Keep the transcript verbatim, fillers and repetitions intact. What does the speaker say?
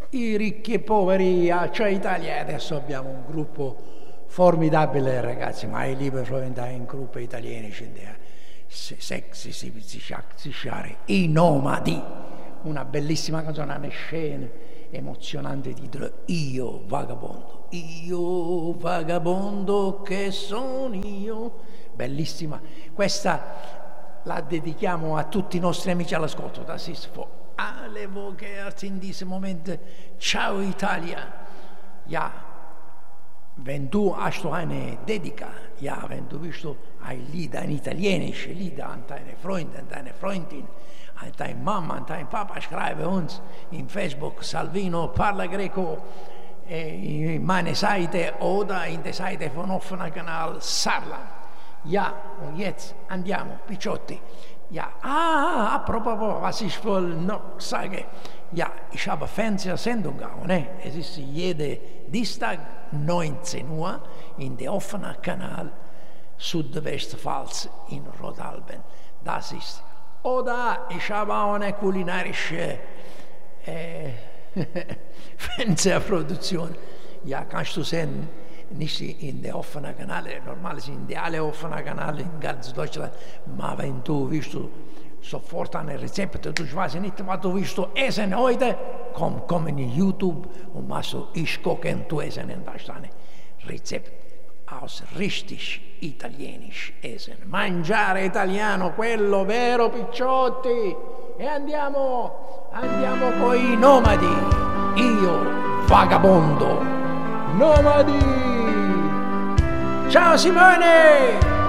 i ricchi e poveri, cioè Italia. Adesso abbiamo un gruppo formidabile, ragazzi, ma è libero frequentare in gruppo italiani, sexy, si si share, i nomadi, una bellissima canzone, una scena emozionante, titolo Io vagabondo, io vagabondo che sono io, bellissima. Questa la dedichiamo a tutti i nostri amici all'ascolto, da Sisfo. Alle voce in questo momento, ciao Italia, ja, wenn du hast du eine Dedica, ja, wenn du willst du ein Lied, ein italienisches Lied an deine Freunde, an deine Freundin, an deine Mama, an deinen Papa, schreibe uns in Facebook Salvino Parla Greco eh, in meine Seite oder in der Seite von offener Kanal Saarland. Ja, und jetzt andiamo, Picciotti. Ja, ah, apropos, was ich wohl noch sage. Ja, ich habe Fernsehsendung auch, ne? Es ist jede Dienstag neunzehn Uhr in der offenen Kanal Südwestpfalz in Rodalben. Das ist. Oder ich habe auch eine kulinarische äh, Fernsehproduktion. Ja, kannst du sehen, nicht in der offenen Kanäle, normal sind die alle offenen Kanäle in ganz Deutschland, aber wenn du willst du sofort eine Rezepte, du weißt nicht, was du willst du essen heute, komm, komm in YouTube und machst du, ich koche und du essen in Deutschland. Rezept aus richtig italienisch essen. Mangiare italiano, quello vero, Picciotti. E andiamo, andiamo con i nomadi. Io vagabondo. Nomadi! Ciao Simone!